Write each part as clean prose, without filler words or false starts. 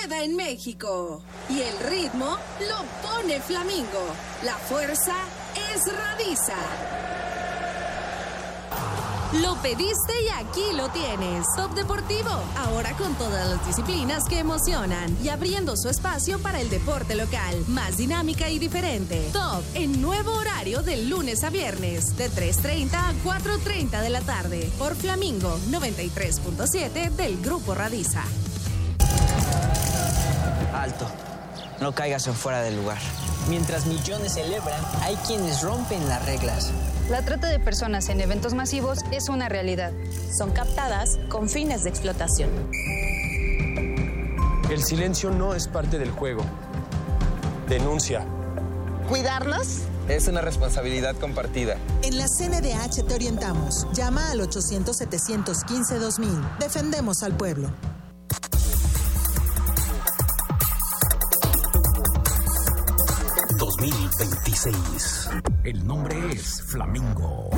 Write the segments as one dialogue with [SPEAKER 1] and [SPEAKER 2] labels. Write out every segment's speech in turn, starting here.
[SPEAKER 1] queda en México. Y el ritmo lo pone Flamingo. La fuerza es Radiza. Lo pediste y aquí lo tienes. Top Deportivo, ahora con todas las disciplinas que emocionan y abriendo su espacio para el deporte local, más dinámica y diferente. Top, en nuevo horario de lunes a viernes, de 3:30 a 4:30 de la tarde, por Flamingo 93.7 del Grupo Radiza.
[SPEAKER 2] Alto, no caigas en fuera del lugar. Mientras millones celebran, hay quienes rompen las reglas.
[SPEAKER 3] La trata de personas en eventos masivos es una realidad.
[SPEAKER 4] Son captadas con fines de explotación.
[SPEAKER 5] El silencio no es parte del juego. Denuncia.
[SPEAKER 6] ¿Cuidarnos?
[SPEAKER 7] Es una responsabilidad compartida.
[SPEAKER 6] En la CNDH te orientamos. Llama al 800-715-2000. Defendemos al pueblo.
[SPEAKER 8] El nombre es Flamingo.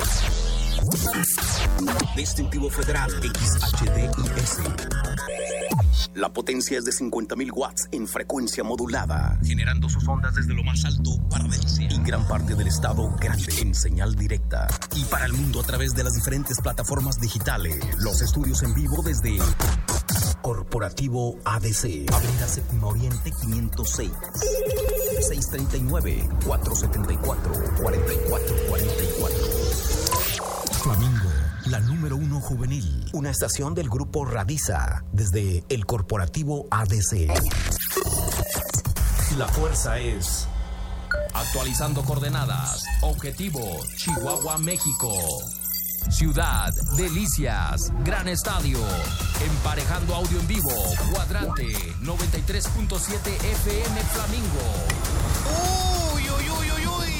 [SPEAKER 8] Distintivo Federal XHDIS. La potencia es de 50.000 watts en frecuencia modulada, generando sus ondas desde lo más alto para Delcia y gran parte del estado grande en señal directa. Y para el mundo a través de las diferentes plataformas digitales. Los estudios en vivo desde Corporativo ADC, Avenida Séptima Oriente 506. 639-474-4444. Flamingo, la número 1 juvenil. Una estación del Grupo Radiza, desde el Corporativo ADC. La fuerza es...
[SPEAKER 9] Actualizando coordenadas. Objetivo, Chihuahua, México. Ciudad, Delicias, Gran Estadio. Emparejando audio en vivo. Cuadrante, 93.7 FM Flamingo. ¡Uy, uy, uy, uy, uy!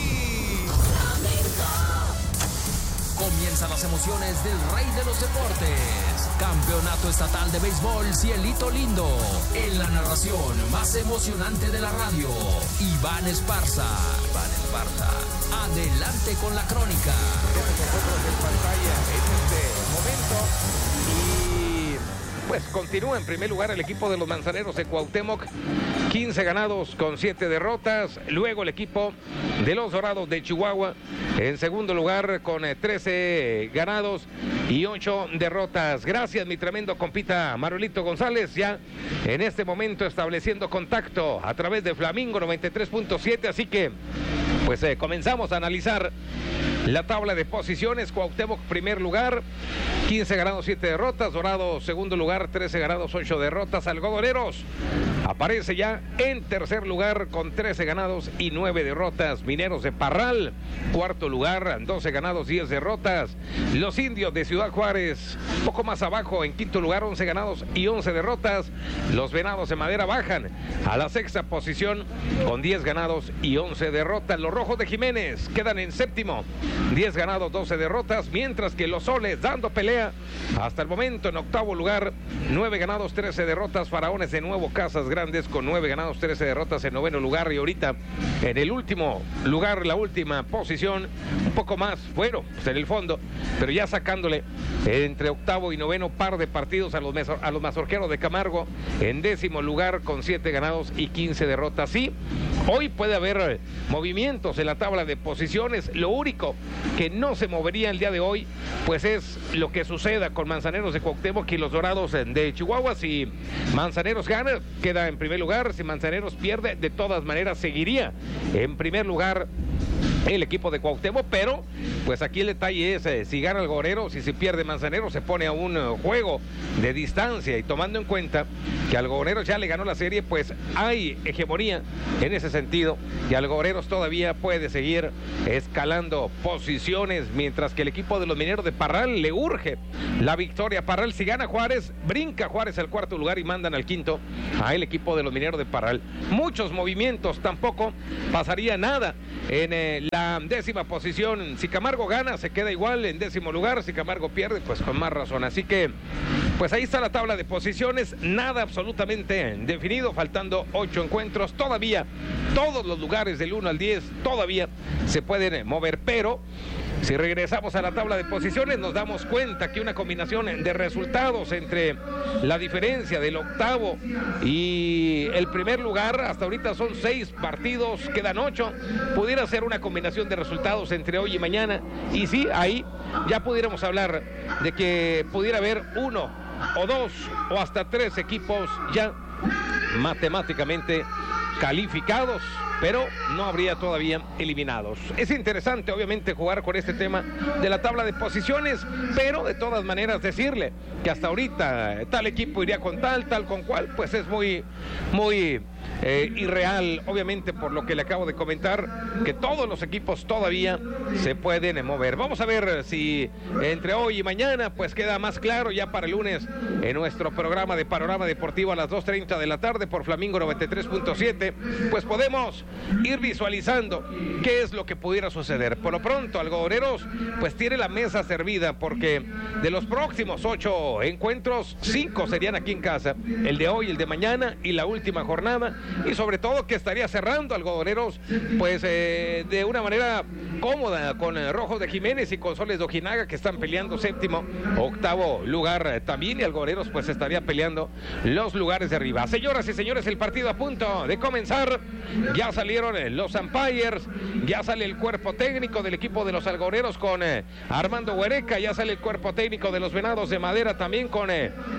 [SPEAKER 9] Comienzan las emociones del rey de los deportes. Campeonato Estatal de Béisbol Cielito Lindo. En la narración más emocionante de la radio, Iván Esparza. Adelante con la crónica.
[SPEAKER 10] Nosotros en pantalla en este momento. Y pues continúa en primer lugar el equipo de los Manzaneros de Cuauhtémoc, 15 ganados con 7 derrotas. Luego el equipo de los Dorados de Chihuahua en segundo lugar con 13 ganados y 8 derrotas. Gracias, mi tremendo compita Manuelito González, ya en este momento estableciendo contacto a través de Flamingo 93.7, así que pues comenzamos a analizar la tabla de posiciones. Cuauhtémoc primer lugar, 15 ganados, 7 derrotas. Dorados segundo lugar, 13 ganados, 8 derrotas. Algodoneros aparece ya en tercer lugar con 13 ganados y 9 derrotas. Mineros de Parral, cuarto lugar, 12 ganados, 10 derrotas. Los Indios de Ciudad Juárez, poco más abajo, en quinto lugar, 11 ganados y 11 derrotas. Los Venados de Madera bajan a la sexta posición con 10 ganados y 11 derrotas. Los Rojos de Jiménez quedan en séptimo, 10 ganados, 12 derrotas, mientras que los Soles dando pelea hasta el momento en octavo lugar, 9 ganados, 13 derrotas. Faraones de Nuevo Casas Grandes con 9 ganados, 13 derrotas en noveno lugar, y ahorita en el último lugar, la última posición, un poco más, bueno, pues en el fondo, pero ya sacándole entre octavo y noveno par de partidos a los Mazorqueros de Camargo, en décimo lugar con 7 ganados y 15 derrotas. Sí, hoy puede haber movimientos en la tabla de posiciones. Lo único que no se movería el día de hoy, pues es lo que suceda con Manzaneros de Cuauhtémoc y los Dorados de Chihuahua. Si Manzaneros gana, queda en primer lugar. Si Manzaneros pierde, de todas maneras seguiría en primer lugar el equipo de Cuauhtémoc, pero pues aquí el detalle es si gana Algodoneros y si pierde Manzaneros, se pone a un juego de distancia, y tomando en cuenta que Algodoneros ya le ganó la serie, pues hay hegemonía en ese sentido, y Algodoneros todavía puede seguir escalando posiciones, mientras que el equipo de los Mineros de Parral le urge la victoria. Parral, si gana Juárez, brinca Juárez al cuarto lugar y mandan al quinto a el equipo de los Mineros de Parral. Muchos movimientos, tampoco pasaría nada en la décima posición. Si Camargo gana, se queda igual en décimo lugar. Si Camargo pierde, pues con más razón. Así que pues ahí está la tabla de posiciones, nada absolutamente definido, faltando 8 encuentros. Todavía todos los lugares del 1 al 10 todavía se pueden mover, pero Si regresamos a la tabla de posiciones, nos damos cuenta que una combinación de resultados entre la diferencia del octavo y el primer lugar, hasta ahorita son 6 partidos, quedan 8, pudiera ser una combinación de resultados entre hoy y mañana, y sí, ahí ya pudiéramos hablar de que pudiera haber 1 o 2 o hasta 3 equipos ya matemáticamente calificados, pero no habría todavía eliminados. Es interesante, obviamente, jugar con este tema de la tabla de posiciones, pero de todas maneras decirle que hasta ahorita tal equipo iría con tal con cual, pues es muy irreal, obviamente, por lo que le acabo de comentar, que todos los equipos todavía se pueden mover. Vamos a ver si entre hoy y mañana pues queda más claro ya para el lunes en nuestro programa de Panorama Deportivo a las 2:30 de la tarde por Flamingo 93.7, pues podemos ir visualizando qué es lo que pudiera suceder. Por lo pronto, Algodoneros pues tiene la mesa servida, porque de los próximos 8 encuentros, 5 serían aquí en casa, el de hoy, el de mañana y la última jornada, y sobre todo que estaría cerrando Algodoneros pues de una manera cómoda con Rojos de Jiménez y con Soles de Ojinaga, que están peleando séptimo, octavo lugar también, y Algodoneros pues estaría peleando los lugares de arriba. Señoras y señores, el partido a punto de comenzar. Ya salieron los umpires, ya sale el cuerpo técnico del equipo de los Algodoneros con Armando Huereca, ya sale el cuerpo técnico de los Venados de Madera también con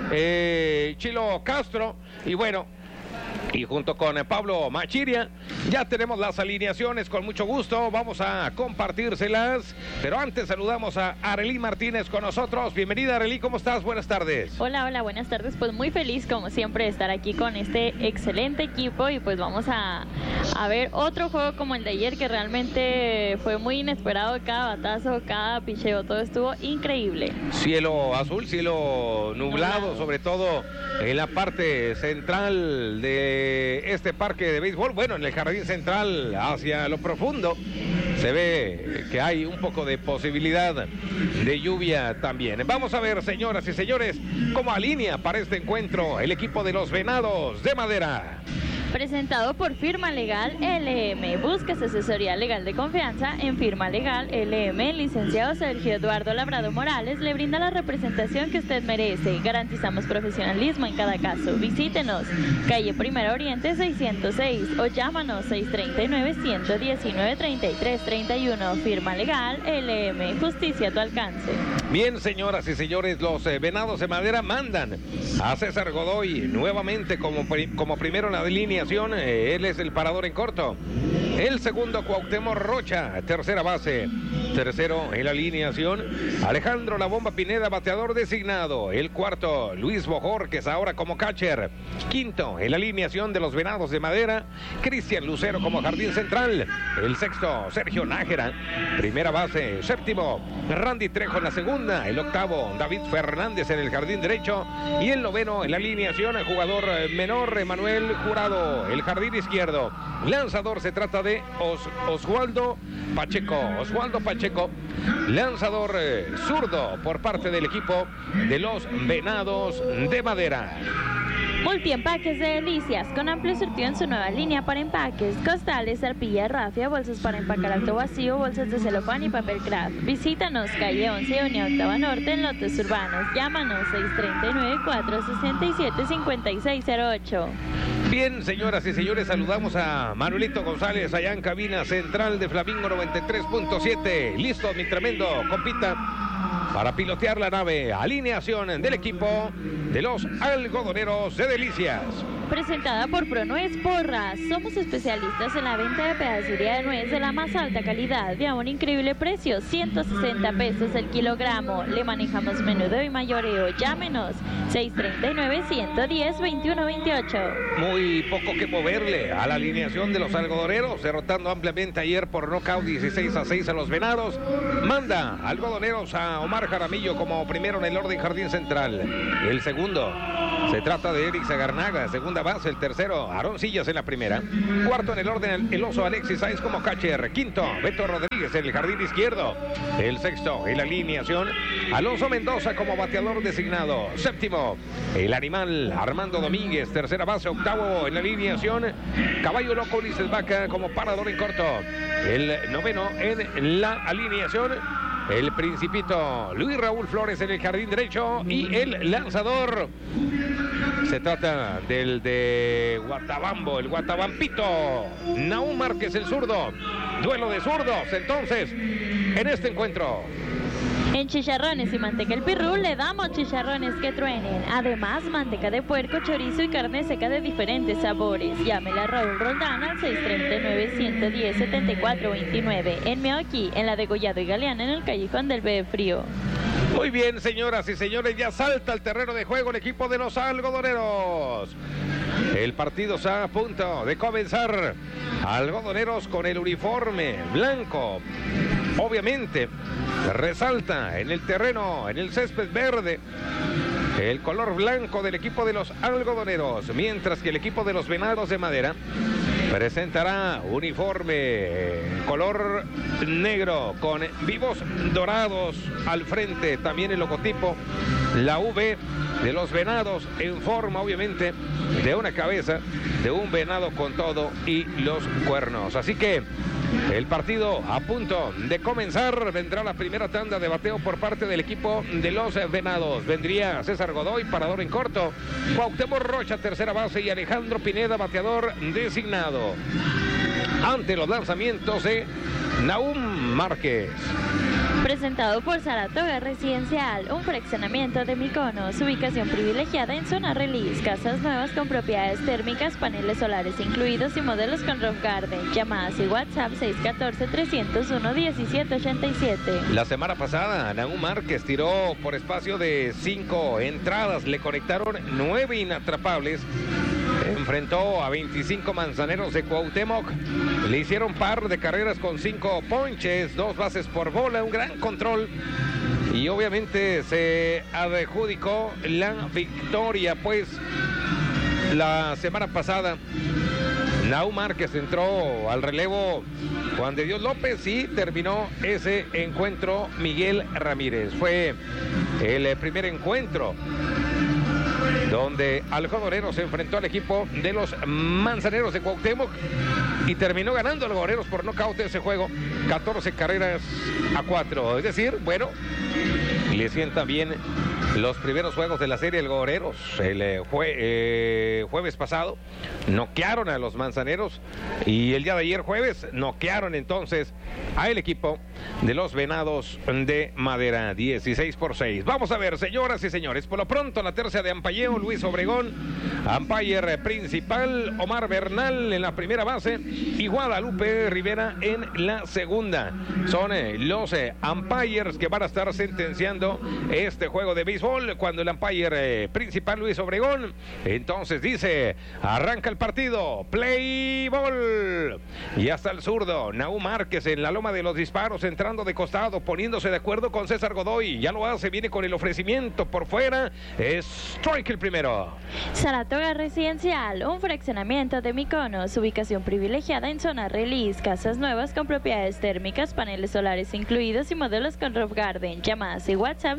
[SPEAKER 10] Chilo Castro, y bueno, y junto con Pablo Machiria ya tenemos las alineaciones. Con mucho gusto vamos a compartírselas, pero antes saludamos a Arely Martínez con nosotros. Bienvenida, Arely, ¿cómo estás? Buenas tardes.
[SPEAKER 11] Hola, buenas tardes. Pues muy feliz como siempre de estar aquí con este excelente equipo, y pues vamos a ver otro juego como el de ayer, que realmente fue muy inesperado. Cada batazo, cada picheo, todo estuvo increíble. Cielo azul, cielo nublado, sobre todo en la parte central de este parque de béisbol. Bueno, en el jardín central hacia lo profundo se ve que hay un poco de posibilidad de lluvia también. Vamos a ver, señoras y señores, cómo alinea para este encuentro el equipo de los Venados de Madera. Presentado por Firma Legal LM. Buscas asesoría legal de confianza en Firma Legal LM. El licenciado Sergio Eduardo Labrado Morales le brinda la representación que usted merece. Garantizamos profesionalismo en cada caso. Visítenos, calle Primero Oriente 606, o llámanos 639-119-3331. Firma Legal LM. Justicia a tu alcance. Bien, señoras y señores, los Venados de Madera mandan a César Godoy nuevamente como primero en la línea. Él es el parador en corto. El segundo, Cuauhtémoc Rocha, tercera base. Tercero en la alineación, Alejandro La Bomba Pineda, bateador designado. El cuarto, Luis Bojorquez, ahora como catcher. Quinto en la alineación de los Venados de Madera, Cristian Lucero como jardín central. El sexto, Sergio Nájera, primera base. Séptimo, Randy Trejo en la segunda. El octavo, David Fernández en el jardín derecho. Y el noveno en la alineación, el jugador menor, Emanuel Jurado, el jardín izquierdo. Lanzador, se trata de Oswaldo Pacheco. Lanzador zurdo por parte del equipo de los Venados de Madera. Multiempaques de Delicias, con amplio surtido en su nueva línea para empaques, costales, arpilla, rafia, bolsas para empacar alto vacío, bolsas de celofán y papel craft. Visítanos, calle 11, Unión Octava Norte, en Lotes Urbanos. Llámanos 639-467-5608. Bien, señoras y señores, saludamos a Manuelito González allá en cabina central de Flamingo 93.7. Listo, mi tremendo compita, para pilotear la nave. Alineación del equipo de los Algodoneros de Delicias. Presentada por Pronuez Porras. Somos especialistas en la venta de pedacería de nuez de la más alta calidad y a un increíble precio, 160 pesos el kilogramo. Le manejamos menudo y mayoreo. Llámenos 639-110-2128. Muy poco que moverle a la alineación de los Algodoneros, derrotando ampliamente ayer por nocaut 16-6 a los Venados. Manda Algodoneros a Omar Jaramillo como primero en el orden jardín central. El segundo, se trata de Eric Zagarnaga, segunda base. El tercero, Aarón Sillas en la primera. Cuarto en el orden, el oso Alexis Sáenz como catcher. Quinto, Beto Rodríguez en el jardín izquierdo. El sexto en la alineación, Alonso Mendoza como bateador designado. Séptimo, el animal Armando Domínguez, tercera base. Octavo en la alineación, Caballo Loco Ulises Vaca como parador en corto. El noveno en la alineación,
[SPEAKER 10] el Principito Luis Raúl Flores en el jardín derecho y el lanzador. Se trata del de Guatabambo, el Guatabampito, Nahum Márquez, el zurdo. Duelo de zurdos, entonces, en este encuentro.
[SPEAKER 11] En Chicharrones y Manteca El Pirrú le damos chicharrones que truenen. Además, manteca de puerco, chorizo y carne seca de diferentes sabores. Llámela a Raúl Roldán al 639-110-7429. En Meoqui, en la de Gollado y Galeana, en el Callejón del Bebe Frío.
[SPEAKER 10] Muy bien, señoras y señores, ya salta al terreno de juego el equipo de los algodoneros. El partido está a punto de comenzar. Algodoneros con el uniforme blanco. Obviamente, resalta en el terreno, en el césped verde, el color blanco del equipo de los algodoneros, mientras que el equipo de los Venados de Madera presentará uniforme color negro con vivos dorados al frente, también el logotipo, la V de los Venados en forma obviamente de una cabeza de un venado con todo y los cuernos. Así que el partido a punto de comenzar. Vendrá la primera tanda de bateo por parte del equipo de los Venados. Vendría César Godoy, parador en corto, Cuauhtémoc Rocha, tercera base, y Alejandro Pineda, bateador designado. Ante los lanzamientos de Nahum Márquez.
[SPEAKER 11] Presentado por Saratoga Residencial, un fraccionamiento de Mykonos, ubicación privilegiada en zona release, casas nuevas con propiedades térmicas, paneles solares incluidos y modelos con roof garden. Llamadas y WhatsApp 614-301-1787.
[SPEAKER 10] La semana pasada, Nahum Márquez tiró por espacio de 5 entradas, le conectaron 9 inatrapables. Enfrentó a 25 manzaneros de Cuauhtémoc. Le hicieron par de carreras con 5 ponches, 2 bases por bola, un gran control. Y obviamente se adjudicó la victoria, pues la semana pasada Nahum Márquez entró al relevo Juan de Dios López y terminó ese encuentro Miguel Ramírez. Fue el primer encuentro donde Algodoneros se enfrentó al equipo de los Manzaneros de Cuauhtémoc y terminó ganando Algodoneros por nocaut ese juego, 14 carreras a 4. Es decir, bueno, le sientan bien los primeros juegos de la serie Algodoneros. El jueves pasado noquearon a los Manzaneros y el día de ayer jueves noquearon entonces a el equipo de los Venados de Madera, 16-6. Vamos a ver, señoras y señores, por lo pronto la tercia de ampalleo, Luis Obregón, umpire principal, Omar Bernal en la primera base y Guadalupe Rivera en la segunda. Son los umpires que van a estar sentenciando este juego de béisbol. Cuando el umpire principal, Luis Obregón, entonces dice, arranca el partido, play ball, y hasta el zurdo Nahum Márquez en la loma de los disparos, entrando de costado, poniéndose de acuerdo con César Godoy, ya lo hace, viene con el ofrecimiento por fuera, strike el primero.
[SPEAKER 11] Saratoga Residencial, un fraccionamiento de Mykonos, ubicación privilegiada en zona release, casas nuevas con propiedades térmicas, paneles solares incluidos y modelos con roof garden. Llamadas y WhatsApp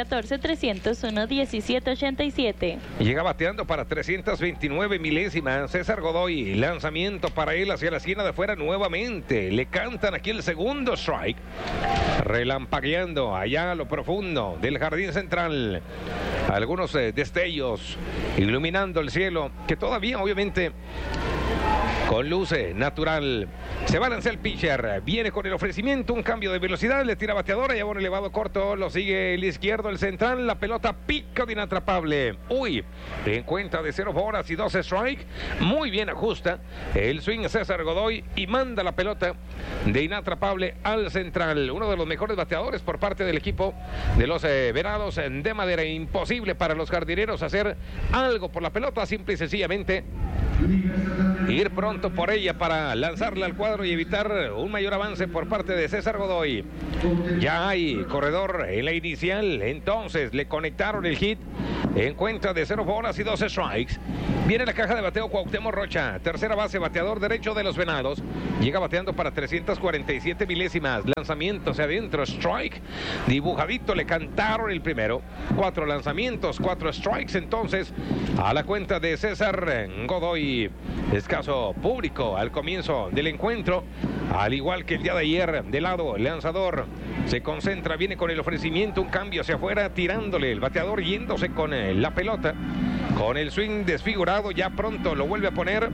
[SPEAKER 11] 614-301-1787.
[SPEAKER 10] Llega bateando para 329 milésimas César Godoy, lanzamiento para él hacia la esquina de afuera nuevamente, le cantan aquí el segundo strike, relampagueando allá a lo profundo del jardín central, algunos destellos iluminando el cielo, que todavía obviamente con luz natural. Se balancea el pitcher, viene con el ofrecimiento, un cambio de velocidad, le tira bateadora, lleva un elevado corto, lo sigue el izquierdo, el central, la pelota pica de inatrapable. Uy, en cuenta de 0 bolas y 2 strike, muy bien ajusta el swing César Godoy y manda la pelota de inatrapable al central. Uno de los mejores bateadores por parte del equipo de los Venados de Madera. Imposible para los jardineros hacer algo por la pelota, simple y sencillamente ir pronto por ella para lanzarla al cuadro y evitar un mayor avance por parte de César Godoy. Ya hay corredor en la inicial, entonces le conectaron el hit en cuenta de 0 bolas y 2 strikes. Viene la caja de bateo Cuauhtémoc Rocha, tercera base, bateador derecho de los Venados. Llega bateando para 347 milésimas. Lanzamiento hacia adentro, strike. Dibujadito, le cantaron el primero. 4 lanzamientos, 4 strikes. Entonces, a la cuenta de César Godoy. Escaso público al comienzo del encuentro, al igual que el día de ayer. De lado, lanzador Se concentra, viene con el ofrecimiento, un cambio hacia afuera, tirándole el bateador, yéndose con la pelota. Con el swing desfigurado, ya pronto lo vuelve a poner.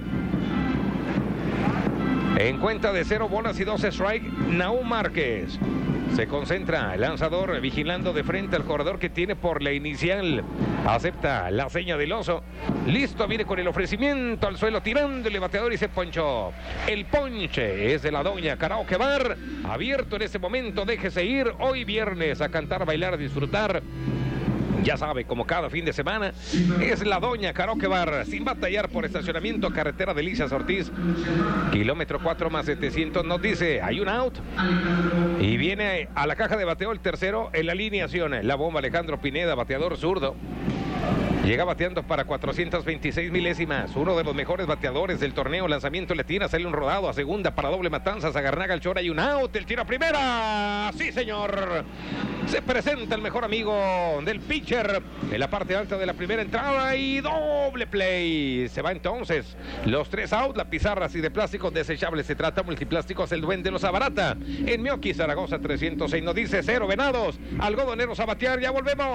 [SPEAKER 10] En cuenta de 0 bolas y 2 strike, Nahum Márquez. Se concentra el lanzador vigilando de frente al corredor que tiene por la inicial. Acepta la seña del oso. Listo, viene con el ofrecimiento al suelo, tirándole bateador y se ponchó. El ponche es de la doña Karaoke Bar. Abierto en este momento, déjese ir. Hoy viernes a cantar, bailar, disfrutar. Ya sabe, como cada fin de semana, es la doña Karaoke Bar, sin batallar por estacionamiento, carretera Delicias Ortiz, kilómetro 4 más 700, nos dice, hay un out, y viene a la caja de bateo el tercero en la alineación, la bomba Alejandro Pineda, bateador zurdo. Llega bateando para 426 milésimas, uno de los mejores bateadores del torneo. Lanzamiento le tira, sale un rodado a segunda para doble matanza. Zagarnaga el short, hay un out, el tiro a primera. Sí, señor. Se presenta el mejor amigo del pitcher en la parte alta de la primera entrada y doble play. Se va entonces los 3 out. La pizarra así de plástico desechable se trata. Multiplásticos, el duende los abarata. En Mioki, Zaragoza 306 nos dice 0 venados. Algodoneros a batear, ya volvemos.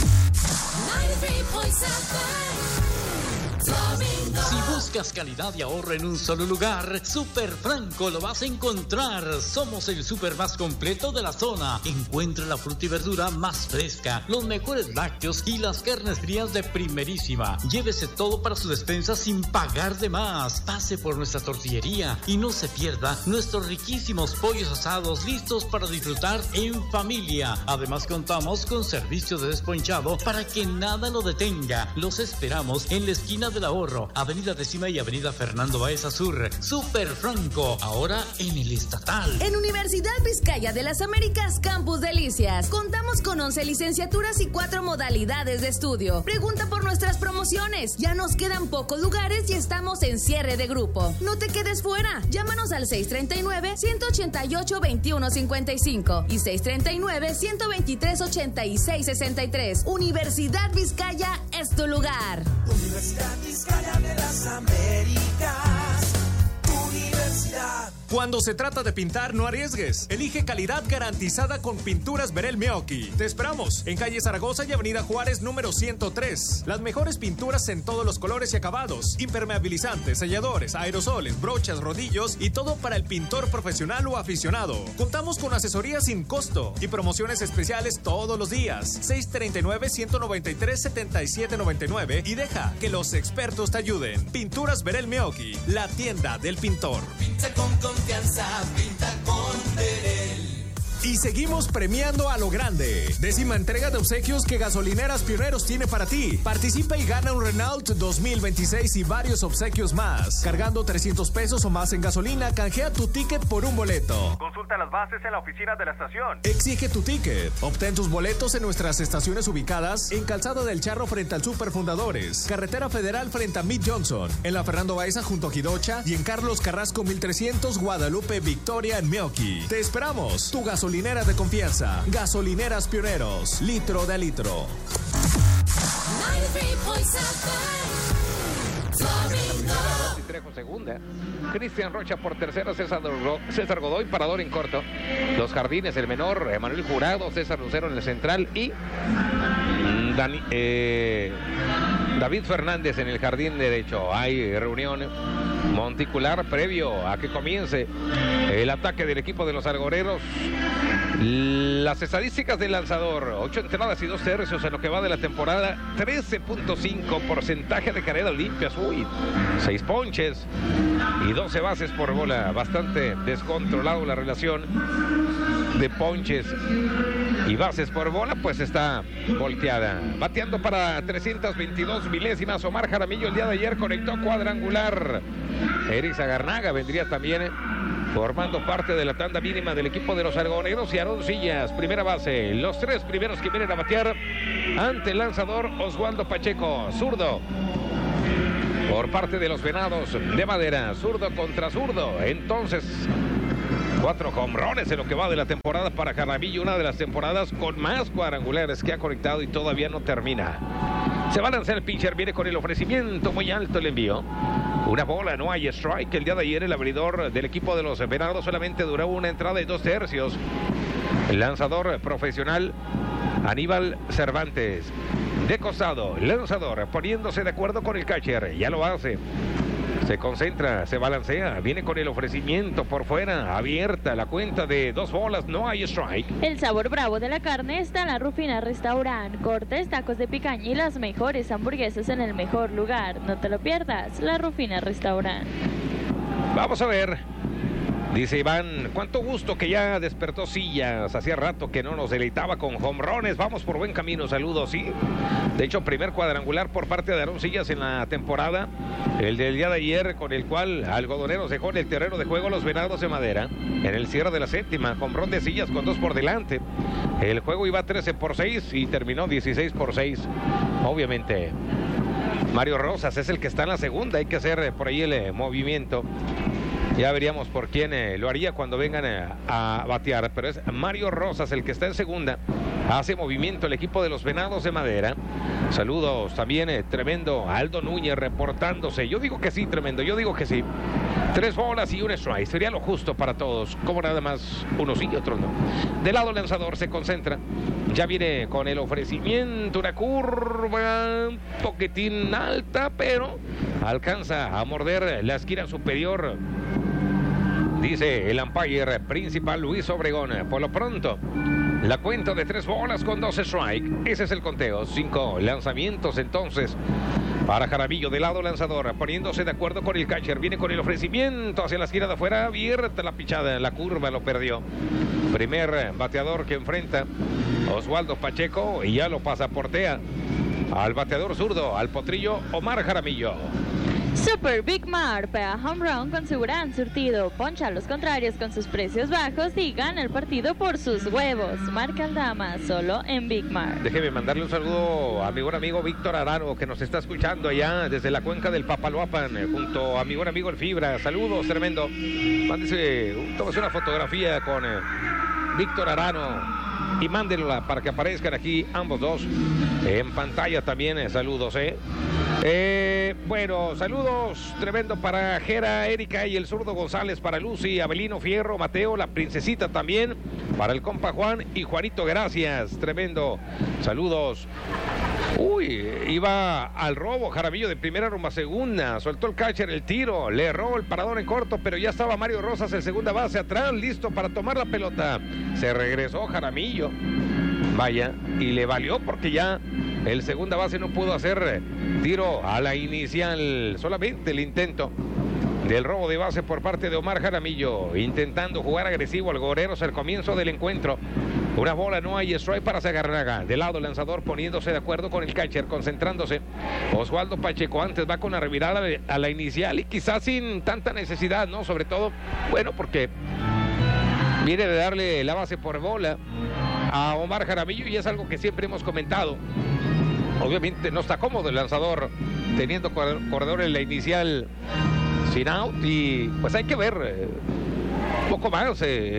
[SPEAKER 12] Si buscas calidad y ahorro en un solo lugar, Super Franco lo vas a encontrar. Somos el super más completo de la zona. Encuentra la fruta y verdura más fresca, los mejores lácteos y las carnes frías de primerísima. Llévese todo para su despensa sin pagar de más. Pase por nuestra tortillería y no se pierda nuestros riquísimos pollos asados listos para disfrutar en familia. Además contamos con servicio de desponchado para que nada lo detenga. Los esperamos en la esquina del Ahorro, Avenida Décima y Avenida Fernando Baeza Sur. Super Franco, ahora en el estatal.
[SPEAKER 1] En Universidad Vizcaya de las Américas, Campus Delicias, contamos con 11 licenciaturas y 4 modalidades de estudio. Pregunta por nuestras promociones. Ya nos quedan pocos lugares y estamos en cierre de grupo. No te quedes fuera. Llámanos al 639-188-2155 y 639-123-8663. Universidad Vizcaya es tu lugar.
[SPEAKER 13] Universidad Vizcaya de las Américas, Universidad.
[SPEAKER 14] Cuando se trata de pintar, no arriesgues. Elige calidad garantizada con Pinturas Verel Mioki. Te esperamos en calle Zaragoza y avenida Juárez número 103. Las mejores pinturas en todos los colores y acabados. Impermeabilizantes, selladores, aerosoles, brochas, rodillos y todo para el pintor profesional o aficionado. Contamos con asesoría sin costo y promociones especiales todos los días. 639-193-7799 y deja que los expertos te ayuden. Pinturas Verel Mioki, la tienda del pintor.
[SPEAKER 13] Pinta con confianza, pinta con Verel.
[SPEAKER 14] Y seguimos premiando a lo grande. 10ª entrega de obsequios que Gasolineras Pioneros tiene para ti. Participa y gana un Renault 2026 y varios obsequios más. Cargando 300 pesos o más en gasolina, canjea tu ticket por un boleto.
[SPEAKER 15] Consulta las bases en la oficina de la estación.
[SPEAKER 14] Exige tu ticket. Obtén tus boletos en nuestras estaciones ubicadas en Calzada del Charro frente al Super Fundadores, Carretera Federal frente a Mid Johnson, en la Fernando Baeza junto a Jidocha y en Carlos Carrasco 1300 Guadalupe Victoria en Mioki. Te esperamos. Tu gasolinera de confianza. Gasolineras Pioneros. Litro de litro.
[SPEAKER 10] 93 Trejo segunda. Cristian Rocha por tercera. César Godoy, parador en corto. Los Jardines, el menor. Emanuel Jurado. César Lucero en el central. Y David Fernández en el jardín derecho. Hay reunión monticular previo a que comience el ataque del equipo de los Algoreros. Las estadísticas del lanzador: 8 entradas y 2 tercios en lo que va de la temporada, 13.5 porcentaje de carreras limpias, 6 ponches y 12 bases por bola. Bastante descontrolado la relación de ponches y bases por bola, pues está volteada. Bateando para 322 milésimas Omar Jaramillo. El día de ayer conectó cuadrangular. Eric Zagarnaga vendría también formando parte de la tanda mínima del equipo de los Algodoneros. Y Aarón Sillas, primera base. Los 3 primeros que vienen a batear ante el lanzador Oswaldo Pacheco, zurdo. Por parte de los Venados de Madera, zurdo contra zurdo. Entonces, 4 jonrones en lo que va de la temporada para Jaramillo. Una de las temporadas con más cuadrangulares que ha conectado y todavía no termina. Se va a lanzar el pitcher, viene con el ofrecimiento muy alto el envío. Una bola, no hay strike. El día de ayer el abridor del equipo de los Venados solamente duró una entrada y 2 tercios. Lanzador profesional Aníbal Cervantes. De costado, lanzador poniéndose de acuerdo con el catcher. Ya lo hace. Se concentra, se balancea, viene con el ofrecimiento por fuera, abierta la cuenta de 2 bolas, no hay strike.
[SPEAKER 11] El sabor bravo de la carne está en la Rufina Restaurant. Cortes, tacos de picaña y las mejores hamburguesas en el mejor lugar. No te lo pierdas, la Rufina Restaurant.
[SPEAKER 10] Vamos a ver. Dice Iván, cuánto gusto que ya despertó Sillas. Hacía rato que no nos deleitaba con jonrones. Vamos por buen camino, saludos, sí. De hecho, primer cuadrangular por parte de Aarón Sillas en la temporada. El del día de ayer, con el cual Algodoneros dejó en el terreno de juego los Venados de Madera. En el cierre de la séptima, jonrón de Sillas con 2 por delante. El juego iba 13-6 y terminó 16-6. Obviamente, Mario Rosas es el que está en la segunda. Hay que hacer por ahí el movimiento. Ya veríamos por quién lo haría cuando vengan a batear, pero es Mario Rosas el que está en segunda. Hace movimiento el equipo de los Venados de Madera. Saludos también, tremendo Aldo Núñez reportándose. Yo digo que sí, tremendo, yo digo que sí. 3 bolas y un strike, sería lo justo para todos. Como nada más, unos sí y otros no. De lado lanzador se concentra. Ya viene con el ofrecimiento, una curva un poquitín alta, pero alcanza a morder la esquina superior. Dice el umpire principal Luis Obregón. Por lo pronto, la cuenta de 3 bolas con 2 strike. Ese es el conteo. 5 lanzamientos entonces para Jaramillo. De lado lanzador, poniéndose de acuerdo con el catcher. Viene con el ofrecimiento hacia la esquina de afuera. Abierta la pichada. La curva lo perdió. Primer bateador que enfrenta Oswaldo Pacheco y ya lo pasaportea al bateador zurdo, al potrillo Omar Jaramillo.
[SPEAKER 11] Super Big Mar pega home run con su gran surtido, poncha a los contrarios con sus precios bajos y gana el partido por sus huevos. Marca Aldama, solo en Big Mar.
[SPEAKER 10] Déjeme mandarle un saludo a mi buen amigo Víctor Arano, que nos está escuchando allá desde la cuenca del Papaloapan, junto a mi buen amigo El Fibra. Saludos, tremendo. Tómese una fotografía con Víctor Arano y mándenla para que aparezcan aquí ambos dos en pantalla también. Saludos, bueno, saludos tremendo para Jera, Erika y el zurdo González, para Lucy, Abelino Fierro, Mateo, la princesita también, para el compa Juan y Juanito, gracias, tremendo. Saludos. Uy, iba al robo Jaramillo de primera rumbo a segunda, soltó el catcher el tiro, le erró el parador en corto, pero ya estaba Mario Rosas en segunda base atrás, listo para tomar la pelota. Se regresó Jaramillo, vaya, y le valió porque ya el segunda base no pudo hacer tiro a la inicial, solamente el intento del robo de base por parte de Omar Jaramillo, intentando jugar agresivo al Goreros al comienzo del encuentro. Una bola, no hay strike para Zagarnaga. De lado lanzador poniéndose de acuerdo con el catcher, concentrándose. Oswaldo Pacheco antes va con la revirada a la inicial y quizás sin tanta necesidad, ¿no? Sobre todo, bueno, porque viene de darle la base por bola a Omar Jaramillo y es algo que siempre hemos comentado. Obviamente no está cómodo el lanzador teniendo corredor en la inicial sin out y pues hay que ver un poco más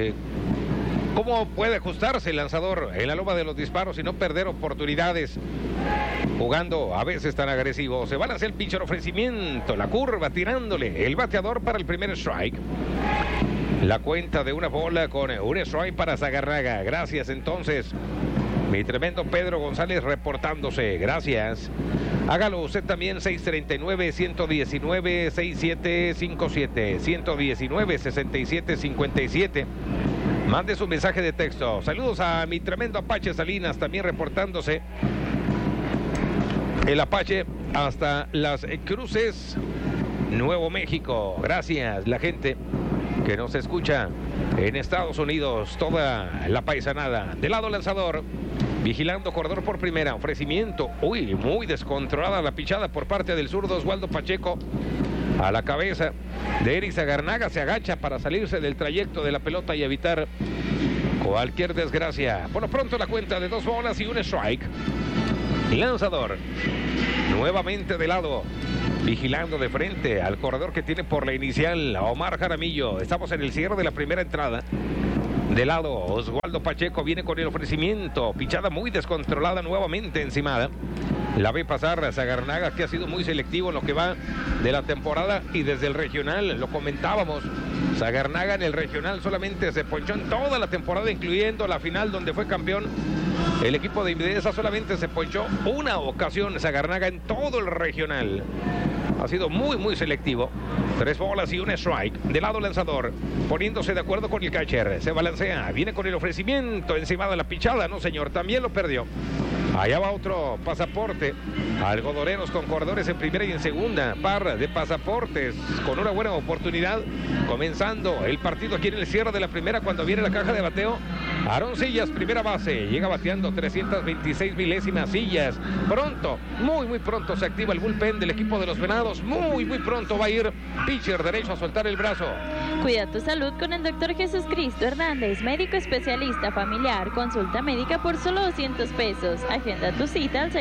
[SPEAKER 10] cómo puede ajustarse el lanzador en la loma de los disparos y no perder oportunidades jugando a veces tan agresivo. Se balancea el pitcher, ofrecimiento, la curva tirándole el bateador para el primer strike. La cuenta de una bola con un strike para Zagarnaga. Gracias entonces, mi tremendo Pedro González reportándose. Gracias. Hágalo usted también, 639-119-6757, 119-6757. Mande su mensaje de texto. Saludos a mi tremendo Apache Salinas, también reportándose. El Apache hasta Las Cruces, Nuevo México. Gracias, la gente que nos escucha en Estados Unidos, toda la paisanada. De lado lanzador, vigilando corredor por primera, ofrecimiento. Uy, muy descontrolada la pichada por parte del zurdo Oswaldo Pacheco. A la cabeza de Eric Zagarnaga, se agacha para salirse del trayecto de la pelota y evitar cualquier desgracia. Por lo pronto la cuenta de 2 bolas y un strike. Lanzador, nuevamente de lado, vigilando de frente al corredor que tiene por la inicial a Omar Jaramillo. Estamos en el cierre de la primera entrada. De lado, Oswaldo Pacheco viene con el ofrecimiento. Pichada muy descontrolada, nuevamente encimada. La ve pasar a Zagarnaga, que ha sido muy selectivo en lo que va de la temporada y desde el regional. Lo comentábamos Sagarnaga en el regional solamente se ponchó en toda la temporada, incluyendo la final donde fue campeón. El equipo de Invidesa solamente se ponchó una ocasión Sagarnaga en todo el regional. Ha sido muy selectivo. 3 bolas y un strike. De lado lanzador, poniéndose de acuerdo con el catcher. Se balancea, viene con el ofrecimiento encima de la pichada. No, señor, también lo perdió. Allá va otro pasaporte. Algodoneros con corredores en primera y en segunda. Par de pasaportes con una buena oportunidad. Comenzando el partido aquí en el cierre de la primera cuando viene la caja de bateo. Aarón Sillas, primera base. Llega bateando 326 milésimas. Sillas. Pronto, muy pronto se activa el bullpen del equipo de los Venados. Muy pronto va a ir pitcher derecho a soltar el brazo.
[SPEAKER 11] Cuida tu salud con el doctor Jesús Cristo Hernández, médico especialista familiar. Consulta médica por solo 200 pesos. Agenda tu cita al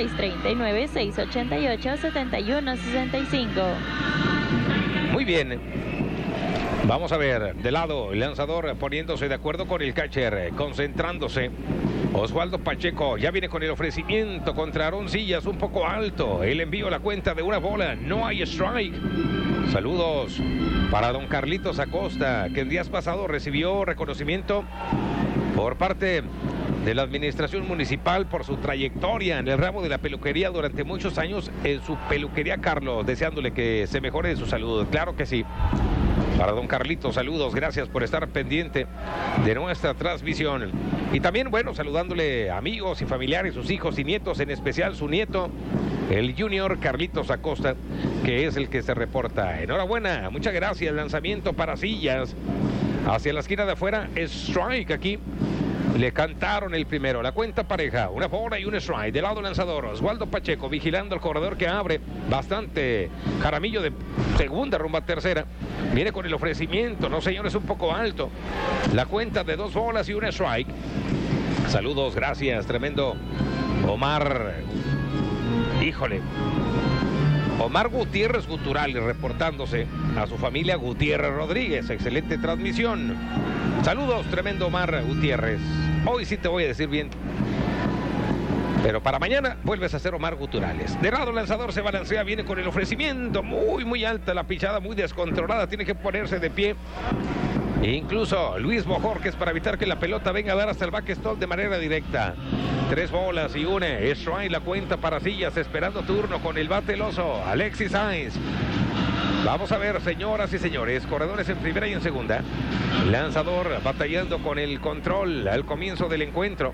[SPEAKER 11] 639-688-7165.
[SPEAKER 10] Muy bien. Vamos a ver, de lado, el lanzador poniéndose de acuerdo con el catcher, concentrándose. Oswaldo Pacheco ya viene con el ofrecimiento contra Aarón Sillas, un poco alto. El envío a la cuenta de una bola, no hay strike. Saludos para don Carlitos Acosta, que en días pasados recibió reconocimiento por parte de la administración municipal por su trayectoria en el ramo de la peluquería durante muchos años en su peluquería Carlos, deseándole que se mejore su salud. Claro que sí. Para don Carlitos, saludos, gracias por estar pendiente de nuestra transmisión. Y también, bueno, saludándole a amigos y familiares, sus hijos y nietos, en especial su nieto, el junior Carlitos Acosta, que es el que se reporta. Enhorabuena, muchas gracias. Lanzamiento para Sillas hacia la esquina de afuera, strike aquí. Le cantaron el primero, la cuenta pareja, una bola y un strike. De lado lanzador, Oswaldo Pacheco vigilando al corredor que abre, bastante Jaramillo de segunda rumbo a tercera. Viene con el ofrecimiento, no señor, es un poco alto. La cuenta de 2 bolas y un strike. Saludos, gracias, tremendo Omar. Híjole. Omar Gutiérrez Guturales reportándose a su familia Gutiérrez Rodríguez. Excelente transmisión. Saludos, tremendo Omar Gutiérrez. Hoy sí te voy a decir bien. Pero para mañana vuelves a ser Omar Guturales. De lado lanzador se balancea, viene con el ofrecimiento. Muy alta la pichada, muy descontrolada. Tiene que ponerse de pie. E incluso Luis Bojorquez para evitar que la pelota venga a dar hasta el backstop de manera directa. 3 bolas y una strike, la cuenta para Sillas, esperando turno con el bate el oso, Alexis Sainz. Vamos a ver, señoras y señores, corredores en primera y en segunda. Lanzador batallando con el control al comienzo del encuentro.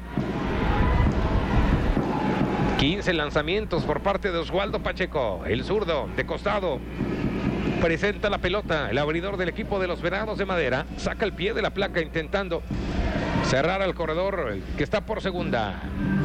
[SPEAKER 10] 15 lanzamientos por parte de Oswaldo Pacheco, el zurdo de costado. Presenta la pelota, el abridor del equipo de los Venados de Madera. Saca el pie de la placa intentando cerrar al corredor que está por segunda.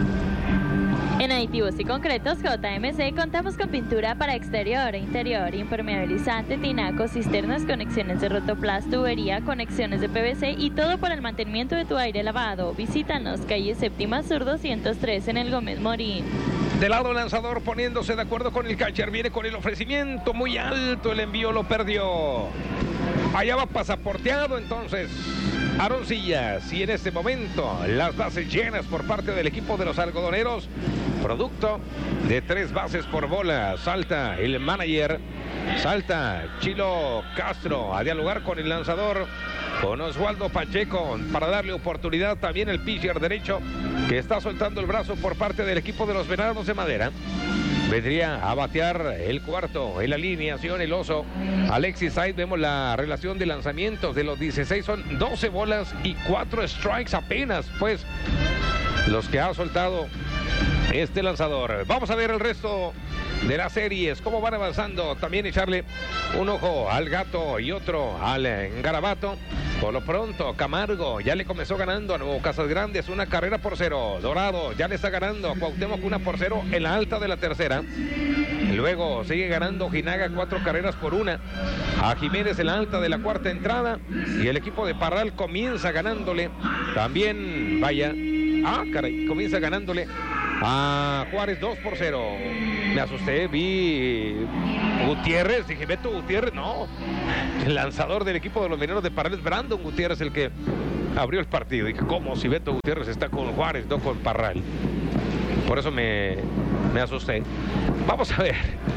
[SPEAKER 11] En Aditivos y Concretos JMC contamos con pintura para exterior e interior, impermeabilizante, tinaco, cisternas, conexiones de Rotoplas, tubería, conexiones de PVC y todo para el mantenimiento de tu aire lavado. Visítanos, calle Séptima Sur 203 en el Gómez Morín.
[SPEAKER 10] De lado lanzador poniéndose de acuerdo con el catcher, viene con el ofrecimiento muy alto, el envío lo perdió. Allá va pasaporteado entonces Aarón Sillas, y en este momento las bases llenas por parte del equipo de los algodoneros, producto de 3 bases por bola. Salta el manager, salta Chilo Castro a dialogar con el lanzador, con Oswaldo Pacheco, para darle oportunidad también el pitcher derecho que está soltando el brazo por parte del equipo de los Venados de Madera. Vendría a batear el cuarto en la alineación el oso Alexis Sainz. Vemos la relación de lanzamientos de los 16, son 12 bolas y 4 strikes apenas, pues, los que ha soltado este lanzador. Vamos a ver el resto de las series, cómo van avanzando. También echarle un ojo al Gato y otro al Garabato. Por lo pronto, Camargo ya le comenzó ganando a Nuevo Casas Grandes 1-0. Dorado ya le está ganando a Cuauhtémoc 1-0 en la alta de la tercera. Luego sigue ganando Ojinaga 4-1 a Jiménez en la alta de la cuarta entrada. Y el equipo de Parral comienza ganándole también, comienza ganándole a Juárez 2-0. Me asusté, vi Gutiérrez, dije Beto Gutiérrez, no, el lanzador del equipo de los Mineros de Parral es Brandon Gutiérrez, el que abrió el partido. Dije, ¿cómo si Beto Gutiérrez está con Juárez, no con Parral? Por eso me asusté. Vamos a ver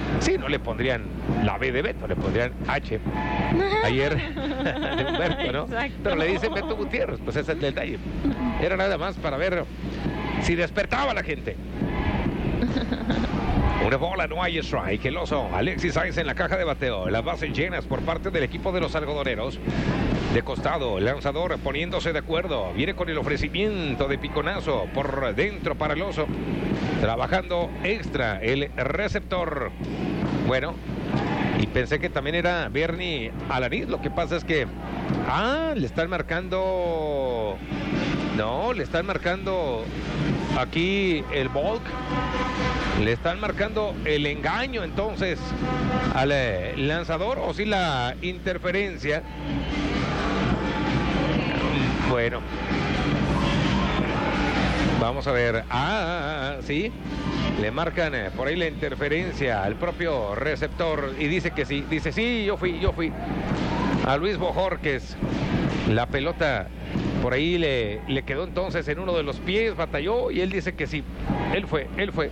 [SPEAKER 10] Sí, no le pondrían la B de Beto, le pondrían H. Ayer de Humberto, ¿no?
[SPEAKER 11] Exacto.
[SPEAKER 10] Pero le dicen Beto Gutiérrez, pues ese es el detalle. Era nada más para ver si despertaba la gente. Una bola, no hay strike. El oso, Alexis Sáenz en la caja de bateo. Las bases llenas por parte del equipo de los algodoneros. De costado, el lanzador poniéndose de acuerdo. Viene con el ofrecimiento de piconazo por dentro para el oso. Trabajando extra el receptor. Bueno, y pensé que también era Bernie Alaniz. Lo que pasa es que... le están marcando... No, le están marcando aquí el balk. Le están marcando el engaño entonces al lanzador, o sí la interferencia. Bueno, vamos a ver. Sí, le marcan por ahí la interferencia al propio receptor y dice que sí. Dice, sí, yo fui. A Luis Bojorquez, la pelota por ahí le quedó entonces en uno de los pies, batalló y él dice que sí. Él fue.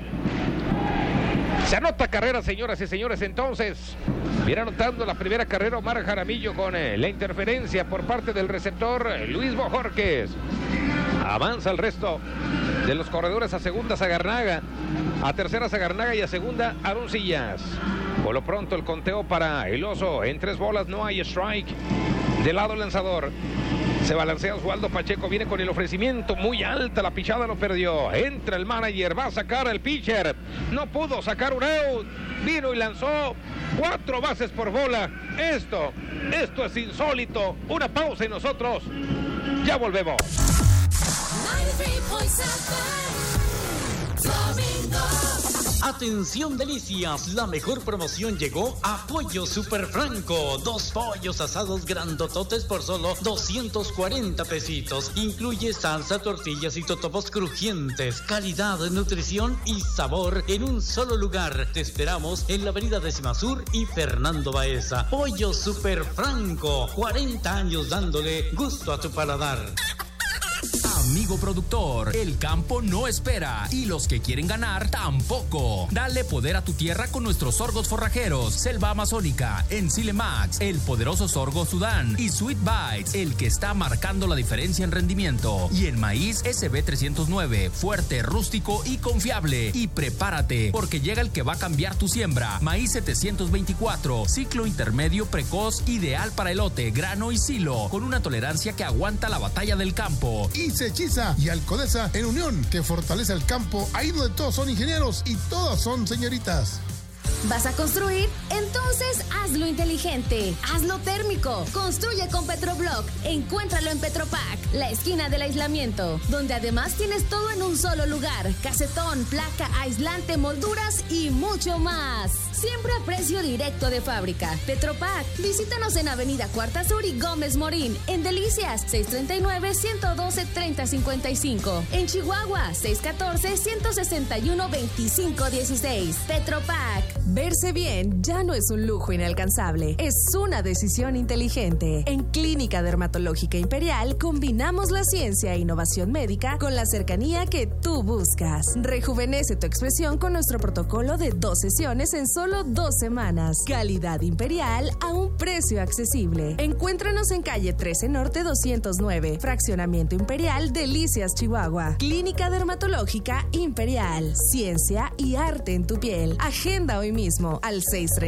[SPEAKER 10] Se anota carrera, señoras y señores, entonces. Viene anotando la primera carrera Omar Jaramillo con la interferencia por parte del receptor Luis Bojorquez. Avanza el resto de los corredores. A segunda Zagarnaga, a tercera Zagarnaga y a segunda Aroncillas. Por lo pronto el conteo para el oso. En 3 bolas no hay strike. Del lado lanzador se balancea Oswaldo Pacheco, viene con el ofrecimiento muy alta, la pichada lo perdió. Entra el manager, va a sacar el pitcher, no pudo sacar un out, vino y lanzó 4 bases por bola. Esto es insólito. Una pausa y nosotros ya volvemos.
[SPEAKER 12] Atención delicias, la mejor promoción llegó a Pollo Super Franco. 2 pollos asados grandototes por solo 240 pesitos. Incluye salsa, tortillas y totopos crujientes. Calidad, nutrición y sabor en un solo lugar. Te esperamos en la avenida Décima Sur y Fernando Baeza. Pollo Super Franco, 40 años dándole gusto a tu paladar.
[SPEAKER 9] Amigo productor, el campo no espera y los que quieren ganar tampoco. Dale poder a tu tierra con nuestros sorgos forrajeros, Selva Amazónica, Enzile Max, el poderoso sorgo Sudán y Sweet Bites, el que está marcando la diferencia en rendimiento. Y el maíz SB309, fuerte, rústico y confiable. Y prepárate, porque llega el que va a cambiar tu siembra. Maíz 724, ciclo intermedio precoz, ideal para elote, grano y silo, con una tolerancia que aguanta la batalla del campo.
[SPEAKER 16] Y Sechiza y Alcodesa en unión, que fortalece el campo, ahí donde todos son ingenieros y todas son señoritas.
[SPEAKER 1] ¿Vas a construir? Entonces hazlo inteligente, hazlo térmico. Construye con Petroblock. Encuéntralo en Petropac, la esquina del aislamiento, donde además tienes todo en un solo lugar: casetón, placa, aislante, molduras y mucho más. Siempre a precio directo de fábrica. Petropac, visítanos en Avenida Cuarta Sur y Gómez Morín. En Delicias, 639-112-3055. En Chihuahua, 614-161-2516. Petropac. Verse bien ya no es un lujo inalcanzable, es una decisión inteligente. En Clínica Dermatológica Imperial combinamos la ciencia e innovación médica con la cercanía que tú buscas. Rejuvenece tu expresión con nuestro protocolo de 2 sesiones en solo 2 semanas. Calidad Imperial a un precio accesible. Encuéntranos en calle 13 Norte 209, Fraccionamiento Imperial, Delicias, Chihuahua. Clínica Dermatológica Imperial. Ciencia y arte en tu piel. Agenda hoy mismo al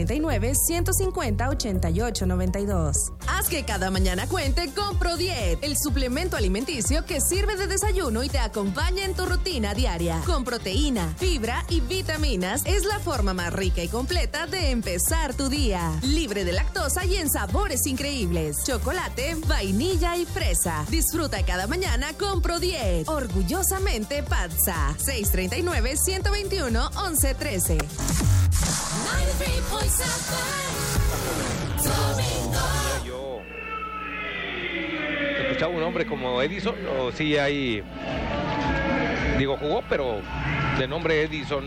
[SPEAKER 1] 639-150-8892. Haz que cada mañana cuente con ProDiet, el suplemento alimenticio que sirve de desayuno y te acompaña en tu rutina diaria. Con proteína, fibra y vitaminas, es la forma más rica y completa de empezar tu día. Libre de lactosa y en sabores increíbles: chocolate, vainilla y fresa. Disfruta cada mañana con ProDiet. Orgullosamente Patsa. 639-121-1113.
[SPEAKER 10] Yo escuchaba un hombre como Edison, o sí hay, digo, jugó, pero de nombre Edison.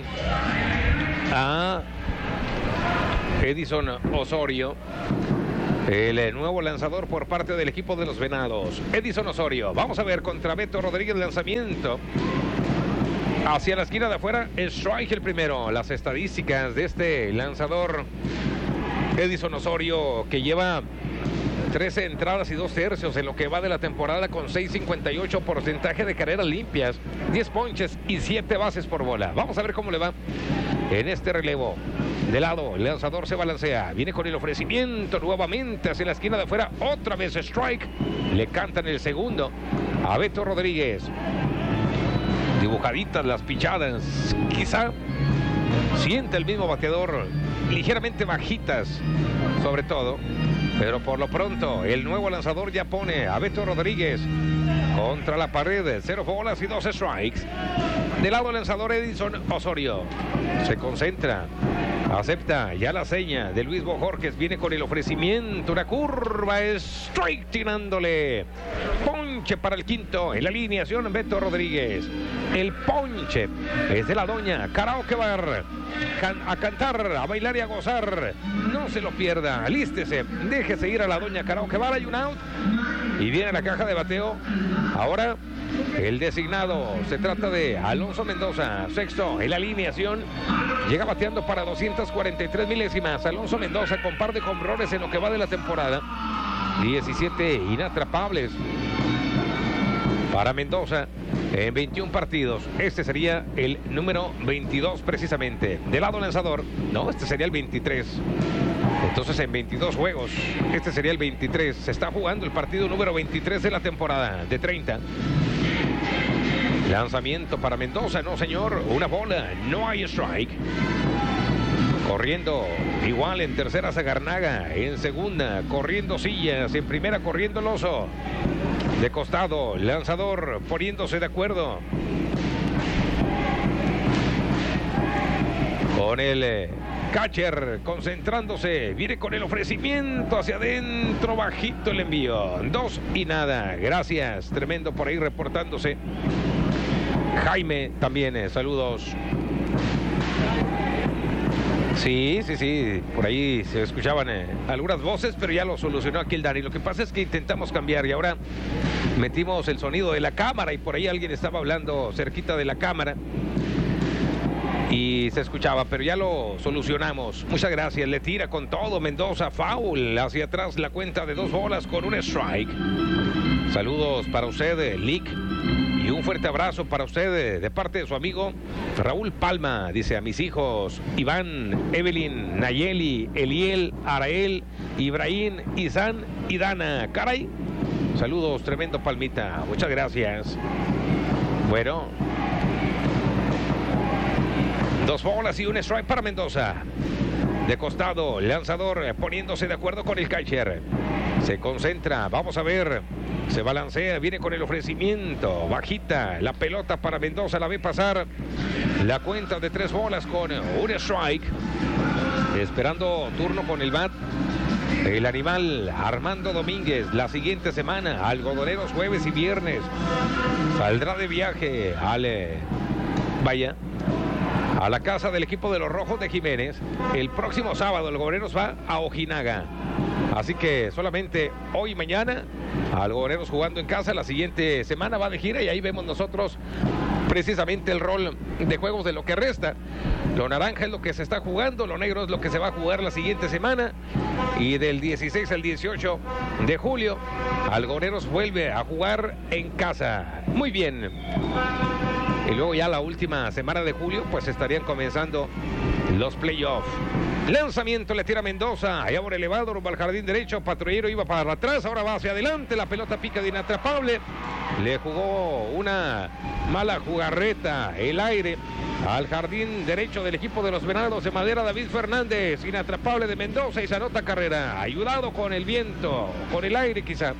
[SPEAKER 10] Edison Osorio, el nuevo lanzador por parte del equipo de los Venados. Edison Osorio, vamos a ver contra Beto Rodríguez, lanzamiento. Hacia la esquina de afuera, strike el primero. Las estadísticas de este lanzador Edison Osorio, que lleva 13 entradas y 2 tercios en lo que va de la temporada, con 6.58 porcentaje de carreras limpias, 10 ponches y 7 bases por bola. Vamos a ver cómo le va en este relevo. De lado, el lanzador se balancea, viene con el ofrecimiento nuevamente hacia la esquina de afuera, otra vez strike. Le cantan el segundo a Beto Rodríguez. Dibujaditas las pichadas, quizá siente el mismo bateador, ligeramente bajitas sobre todo, pero por lo pronto el nuevo lanzador ya pone a Beto Rodríguez contra la pared. 0 bolas y 2 strikes. De lado el lanzador Edison Osorio se concentra, acepta ya la seña de Luis Bojorquez, viene con el ofrecimiento, una curva, strike tirándole. Ponche para el quinto, en la alineación Beto Rodríguez. El ponche es de la doña Karaoke Bar. A cantar, a bailar y a gozar. No se lo pierda, alístese, déjese ir a la doña Karaoke Bar. Hay un out y viene la caja de bateo. Ahora el designado, se trata de Alonso Mendoza, sexto en la alineación. Llega bateando para 243 milésimas. Alonso Mendoza con par de jonrones en lo que va de la temporada. 17 inatrapables para Mendoza en 21 partidos. Este sería el número 22 precisamente. De lado lanzador, no, este sería el 23. Entonces en 22 juegos, este sería el 23. Se está jugando el partido número 23 de la temporada, de 30. Lanzamiento para Mendoza, no señor, una bola, no hay strike. Corriendo igual en tercera Zagarnaga, en segunda corriendo Sillas, en primera corriendo Lozo. De costado, lanzador poniéndose de acuerdo con el catcher, concentrándose, viene con el ofrecimiento hacia adentro, bajito el envío, 2 y nada. Gracias, tremendo por ahí reportándose Jaime también, saludos. Sí, por ahí se escuchaban algunas voces, pero ya lo solucionó aquí el Dani. Lo que pasa es que intentamos cambiar y ahora metimos el sonido de la cámara y por ahí alguien estaba hablando cerquita de la cámara y se escuchaba, pero ya lo solucionamos. Muchas gracias. Le tira con todo Mendoza, foul hacia atrás, la cuenta de 2 bolas con un strike. Saludos para usted, Lick. Y un fuerte abrazo para usted de parte de su amigo Raúl Palma. Dice: a mis hijos Iván, Evelyn, Nayeli, Eliel, Arael, Ibrahim, Izán y Dana. Caray, saludos, tremendo Palmita. Muchas gracias. Bueno, 2 bolas y un strike para Mendoza. De costado, lanzador poniéndose de acuerdo con el catcher. Se concentra, vamos a ver. Se balancea, viene con el ofrecimiento. Bajita, la pelota para Mendoza, la ve pasar. La cuenta de 3 bolas con un strike. Esperando turno con el bat el animal Armando Domínguez. La siguiente semana, algodoneros jueves y viernes. Saldrá de viaje a la casa del equipo de los Rojos de Jiménez. El próximo sábado el Algodoneros va a Ojinaga. Así que solamente hoy y mañana Algodoneros jugando en casa. La siguiente semana va de gira y ahí vemos nosotros precisamente el rol de juegos de lo que resta. Lo naranja es lo que se está jugando, lo negro es lo que se va a jugar la siguiente semana. Y del 16 al 18 de julio, Algodoneros vuelve a jugar en casa. Muy bien. Y luego ya la última semana de julio, pues estarían comenzando los playoffs. Lanzamiento, le tira Mendoza, allá por elevado, rumbo al jardín derecho. Patrullero iba para atrás, ahora va hacia adelante. La pelota pica de inatrapable. Le jugó una mala jugarreta el aire al jardín derecho del equipo de los Venados de Madera. David Fernández, inatrapable de Mendoza y se anota carrera. Ayudado con el viento, con el aire quizá.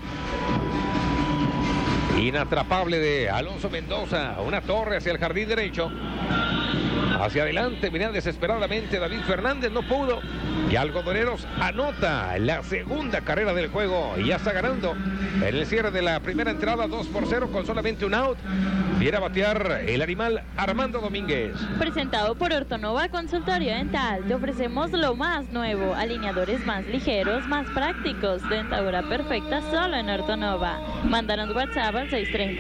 [SPEAKER 10] Inatrapable de Alonso Mendoza, una torre hacia el jardín derecho. hacia adelante, venía desesperadamente David Fernández, no pudo. Y Algodoneros anota la segunda carrera del juego y ya está ganando en el cierre de la primera entrada 2-0 con solamente un out. Viene a batear el animal Armando Domínguez.
[SPEAKER 11] Presentado por Ortonova Consultorio Dental, te ofrecemos lo más nuevo, alineadores más ligeros, más prácticos, dentadura perfecta solo en Ortonova. Mándanos WhatsApp al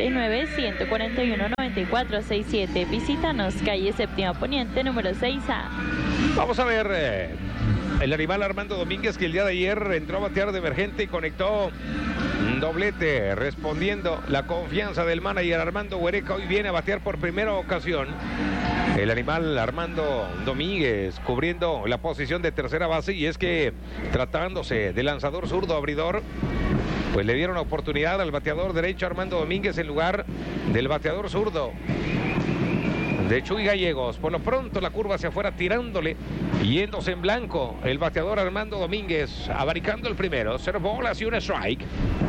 [SPEAKER 11] 639-141-9467. Visítanos, calle Séptima Poniente, número 6A.
[SPEAKER 10] Vamos a ver el animal Armando Domínguez, que el día de ayer entró a batear de emergente y conectó un doblete, respondiendo la confianza del manager Armando Huereca. Hoy viene a batear por primera ocasión el animal Armando Domínguez, cubriendo la posición de tercera base, y es que tratándose de lanzador zurdo abridor, pues le dieron la oportunidad al bateador derecho Armando Domínguez en lugar del bateador zurdo de Chuy Gallegos. Por lo pronto la curva hacia afuera, tirándole, yéndose en blanco el bateador Armando Domínguez, abaricando el primero. 0 bolas y un strike.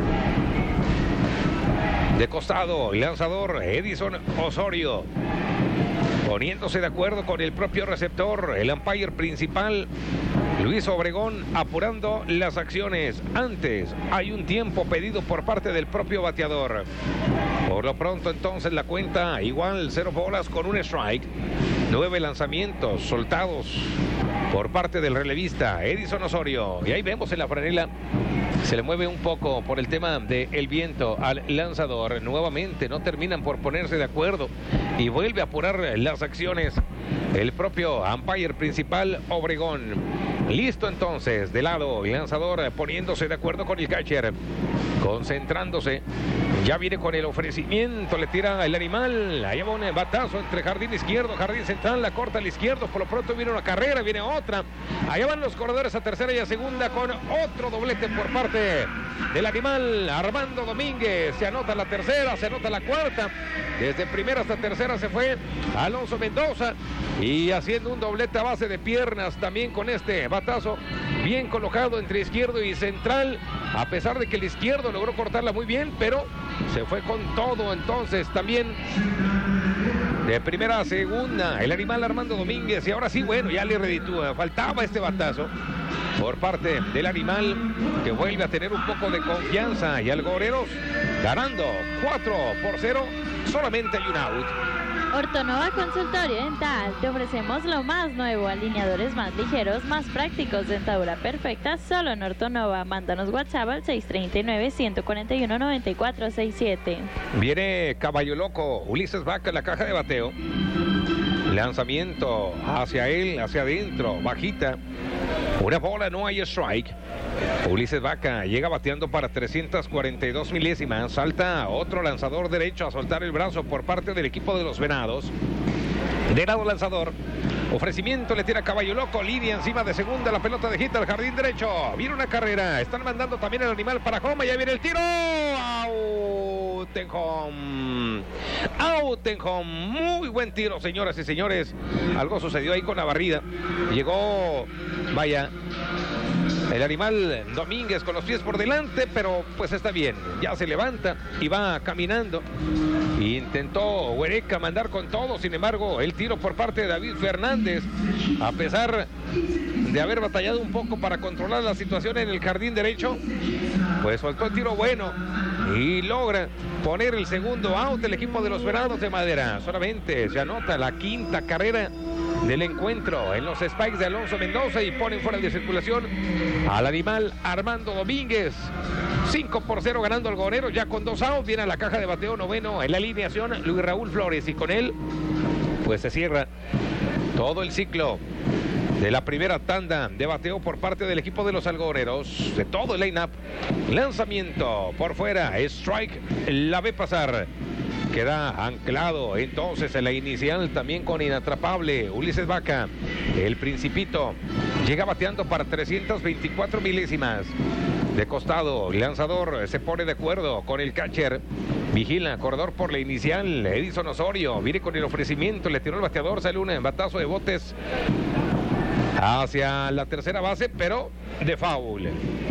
[SPEAKER 10] De costado el lanzador Edison Osorio, poniéndose de acuerdo con el propio receptor, el umpire principal Luis Obregón, apurando las acciones. Antes hay un tiempo pedido por parte del propio bateador. Por lo pronto entonces la cuenta igual, 0 bolas con un strike. 9 lanzamientos soltados por parte del relevista Edison Osorio. Y ahí vemos en la franela, se le mueve un poco por el tema del viento al lanzador. Nuevamente no terminan por ponerse de acuerdo y vuelve a apurar las acciones el propio umpire principal Obregón. Listo entonces, de lado el lanzador, poniéndose de acuerdo con el catcher, concentrándose. Ya viene con el ofrecimiento, le tira el animal. Ahí va un batazo entre jardín izquierdo, jardín central, la corta al izquierdo. Por lo pronto viene una carrera, viene otra. Allá van los corredores a tercera y a segunda con otro doblete por parte del animal Armando Domínguez. Se anota la tercera, se anota la cuarta. Desde primera hasta tercera se fue Alonso Mendoza, y haciendo un doblete a base de piernas también con este batazo bien colocado entre izquierdo y central, a pesar de que el izquierdo logró cortarla muy bien, pero se fue con todo entonces también de primera a segunda el animal Armando Domínguez. Y ahora sí, bueno, ya le reditúa, faltaba este batazo por parte del animal, que vuelve a tener un poco de confianza, y Algodoneros ganando 4-0, solamente hay un out.
[SPEAKER 11] Ortonova Consultorio Dental, te ofrecemos lo más nuevo, alineadores más ligeros, más prácticos, dentadura perfecta solo en Ortonova. Mándanos WhatsApp al 639-141-9467.
[SPEAKER 10] Viene Caballo Loco, Ulises Vaca en la caja de bateo. Lanzamiento hacia él, hacia adentro, bajita. Una bola, no hay strike. Ulises Vaca llega bateando para 342 milésimas. Salta otro lanzador derecho a soltar el brazo por parte del equipo de los Venados. De lado lanzador, ofrecimiento, le tira Caballo Loco, línea encima de segunda, la pelota de hit al jardín derecho. Viene una carrera, están mandando también el animal para home, ya viene el tiro. Out en home. Out en home. Muy buen tiro, señoras y señores. Algo sucedió ahí con la barrida. Llegó, vaya, el animal Domínguez con los pies por delante, pero pues está bien. Ya se levanta y va caminando. Intentó Huereca mandar con todo, sin embargo, el tiro por parte de David Fernández, a pesar de haber batallado un poco para controlar la situación en el jardín derecho, pues soltó el tiro bueno y logra poner el segundo out el equipo de los Venados de Madera. Solamente se anota la quinta carrera del encuentro en los spikes de Alonso Mendoza y ponen fuera de circulación al animal Armando Domínguez. 5-0 ganando Algodoneros, ya con 2 outs. Viene a la caja de bateo noveno en la alineación Luis Raúl Flores, y con él pues se cierra todo el ciclo de la primera tanda de bateo por parte del equipo de los Algodoneros, de todo el line-up. Lanzamiento por fuera, strike, la ve pasar. Queda anclado entonces en la inicial también con inatrapable Ulises Vaca. El Principito llega bateando para 324 milésimas. De costado, el lanzador se pone de acuerdo con el catcher. Vigila, corredor por la inicial, Edison Osorio. Viene con el ofrecimiento, le tiró el bateador, sale un batazo de botes hacia la tercera base, pero de foul.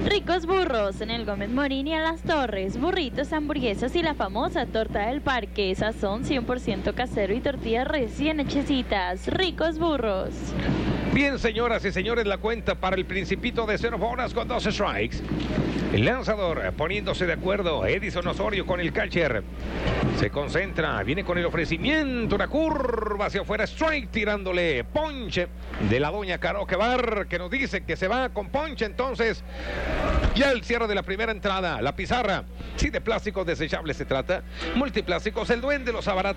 [SPEAKER 11] Ricos Burros en el Gómez Morín y a Las Torres. Burritos, hamburguesas y la famosa torta del parque. Sazón 100% casero y tortillas recién hechecitas. Ricos Burros.
[SPEAKER 10] Bien, señoras y señores, la cuenta para el Principito de 0 bolas con 2 strikes. El lanzador poniéndose de acuerdo. Edison Osorio con el catcher. Se concentra, viene con el ofrecimiento, una curva hacia afuera, strike, tirándole ponche de la doña Caro Quevar, que nos dice que se va con ponche. Entonces, ya el cierre de la primera entrada, la pizarra, sí, de plásticos desechables se trata, multiplásticos, el duende los abarata.